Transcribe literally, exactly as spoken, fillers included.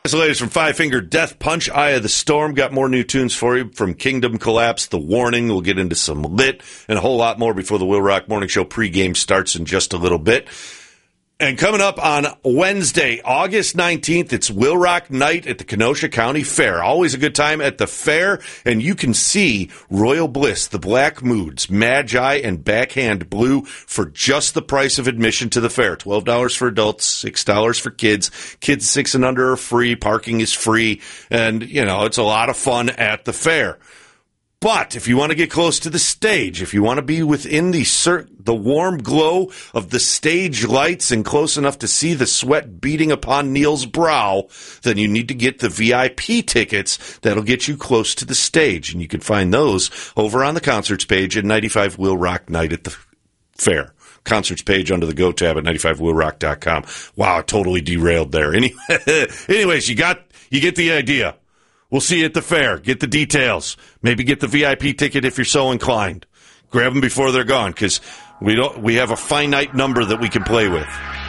This latest from Five Finger Death Punch, Eye of the Storm. Got more new tunes for you from Kingdom Collapse, The Warning. We'll get into some Lit and a whole lot more before the Will Rock Morning Show pregame starts in just a little bit. And coming up on Wednesday, August nineteenth, it's Will Rock Night at the Kenosha County Fair. Always a good time at the fair, and you can see Royal Bliss, the Black Moods, Magi, and Backhand Blue for just the price of admission to the fair. twelve dollars for adults, six dollars for kids. Kids six and under are free. Parking is free. And, you know, it's a lot of fun at the fair. But if you want to get close to the stage, if you want to be within the cert- the warm glow of the stage lights and close enough to see the sweat beating upon Neil's brow, then you need to get the V I P tickets that'll get you close to the stage. And you can find those over on the concerts page at ninety-five Will Rock Night at the fair. Concerts page under the Go tab at ninety-five will rock dot com. Wow, I totally derailed there. Anyway, anyways, you got you get the idea. We'll see you at the fair. Get the details. Maybe get the V I P ticket if you're so inclined. Grab them before they're gone, because we don't. We have a finite number that we can play with.